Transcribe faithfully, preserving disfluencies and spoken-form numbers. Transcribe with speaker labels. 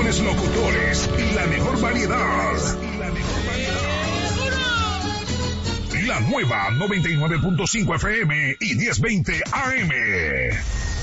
Speaker 1: mejores locutores y la mejor variedad. Y la mejor variedad. La nueva noventa y nueve punto cinco F M y diez veinte A M.